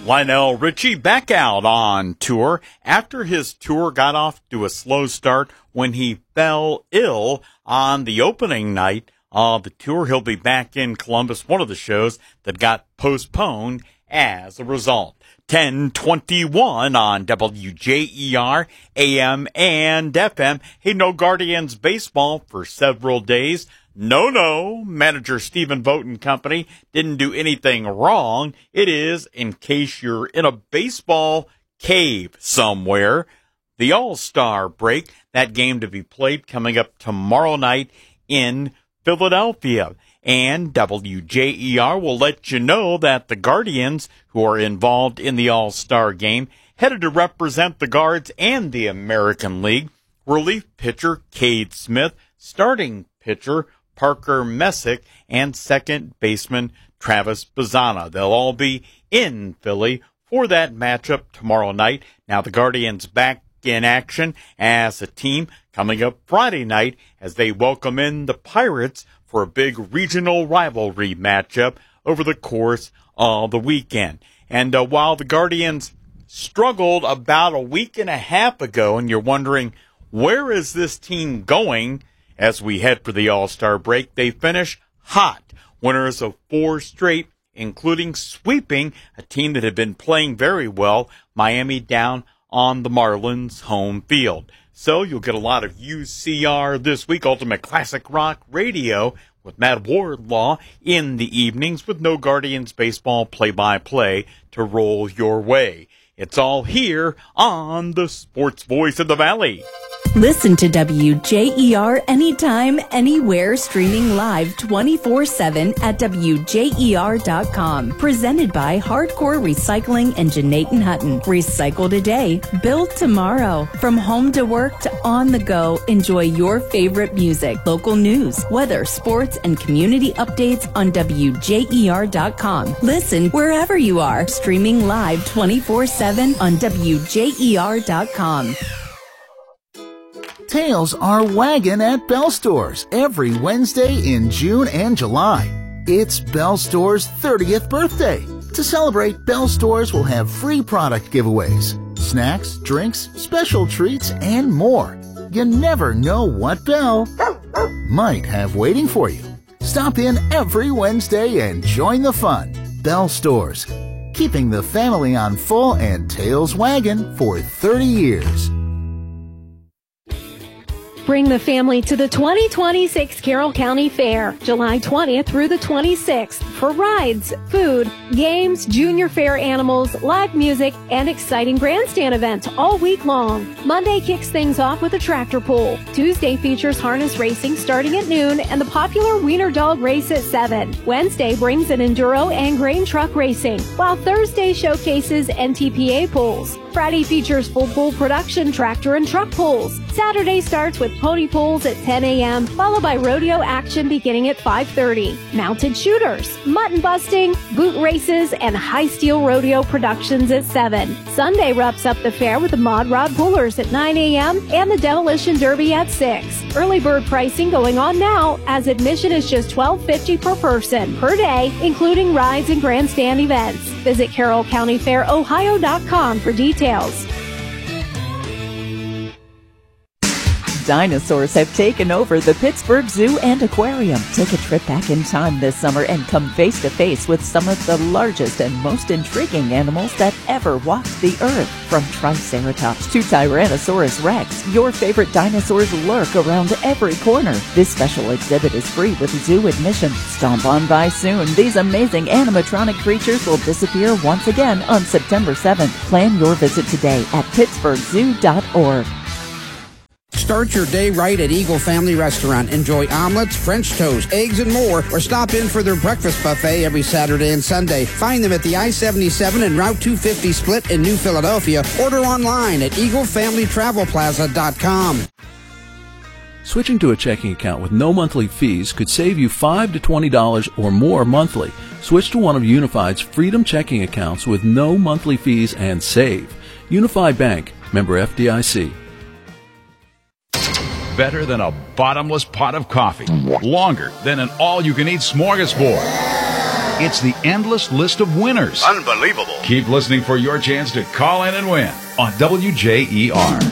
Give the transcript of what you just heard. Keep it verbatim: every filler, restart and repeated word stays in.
Lionel Richie back out on tour after his tour got off to a slow start when he fell ill on the opening night of the tour. He'll be back in Columbus, one of the shows that got postponed as a result. ten twenty-one on W J E R, A M and F M. Hey, no Guardians baseball for several days. No, no, manager Stephen Vogt and company didn't do anything wrong. It is, in case you're in a baseball cave somewhere, the All-Star break, that game to be played coming up tomorrow night in Philadelphia. And W J E R will let you know that the Guardians, who are involved in the All-Star game, headed to represent the Guards and the American League. Relief pitcher Cade Smith, starting pitcher Parker Messick, and second baseman Travis Bazzana. They'll all be in Philly for that matchup tomorrow night. Now the Guardians back in action as a team coming up Friday night as they welcome in the Pirates for a big regional rivalry matchup over the course of the weekend. And uh, while the Guardians struggled about a week and a half ago, and you're wondering, where is this team going as we head for the All-Star break, they finish hot. Winners of four straight, including sweeping a team that had been playing very well, Miami, down on the Marlins' home field. So you'll get a lot of U C R this week, Ultimate Classic Rock Radio, with Matt Wardlaw in the evenings with no Guardians baseball play-by-play to roll your way. It's all here on the Sports Voice of the Valley. Listen to W J E R anytime, anywhere, streaming live twenty-four seven at W J E R dot com. Presented by Hardcore Recycling and Janaten Hutton. Recycle today, build tomorrow. From home to work to on the go, enjoy your favorite music, local news, weather, sports, and community updates on W J E R dot com. Listen wherever you are. Streaming live twenty-four seven on W J E R dot com. Tails are wagging at Bell Stores every Wednesday in June and July. It's Bell Stores' thirtieth birthday. To celebrate, Bell Stores will have free product giveaways, snacks, drinks, special treats, and more. You never know what Bell might have waiting for you. Stop in every Wednesday and join the fun. Bell Stores, keeping the family on full and tails wagging for thirty years. Bring the family to the twenty twenty-six Carroll County Fair, July twentieth through the twenty-sixth, for rides, food, games, junior fair animals, live music, and exciting grandstand events all week long. Monday kicks things off with a tractor pull. Tuesday features harness racing starting at noon and the popular Wiener Dog race at seven. Wednesday brings an enduro and grain truck racing, while Thursday showcases N T P A pulls. Friday features full pull production tractor and truck pulls. Saturday starts with pony pulls at ten a.m., followed by rodeo action beginning at five thirty. Mounted shooters, mutton busting, boot races, and high steel rodeo productions at seven. Sunday wraps up the fair with the Mod Rod Pullers at nine a.m. and the Demolition Derby at six. Early bird pricing going on now, as admission is just twelve fifty per person per day, including rides and grandstand events. Visit Carroll County Fair Ohio dot com for details. Dinosaurs have taken over the Pittsburgh Zoo and Aquarium. Take a trip back in time this summer and come face to face with some of the largest and most intriguing animals that ever walked the earth. From Triceratops to Tyrannosaurus Rex, your favorite dinosaurs lurk around every corner. This special exhibit is free with zoo admission. Stomp on by soon. These amazing animatronic creatures will disappear once again on September seventh. Plan your visit today at Pittsburgh Zoo dot org. Start your day right at Eagle Family Restaurant. Enjoy omelets, French toast, eggs, and more, or stop in for their breakfast buffet every Saturday and Sunday. Find them at the I seventy-seven and Route two fifty split in New Philadelphia. Order online at eagle family travel plaza dot com. Switching to a checking account with no monthly fees could save you five to twenty dollars or more monthly. Switch to one of Unified's Freedom checking accounts with no monthly fees and save. Unified Bank, member F D I C. Better than a bottomless pot of coffee. Longer than an all-you-can-eat smorgasbord. It's the endless list of winners. Unbelievable. Keep listening for your chance to call in and win on W J E R.